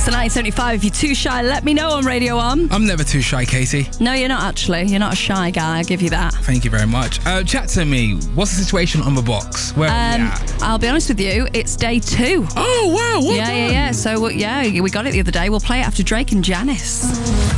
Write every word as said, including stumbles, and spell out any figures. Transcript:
to nineteen seventy-five. If you're too shy, let me know on Radio One. I'm never too shy, Katie. No, you're not actually. You're not a shy guy, I'll give you that. Thank you very much. Uh, chat to me. What's the situation on the box? Where are we Um, at? I'll be honest with you, it's day two. Oh, wow. Well yeah, done. yeah, yeah. So, yeah, we got it the other day. We'll play it after Drake and Janice.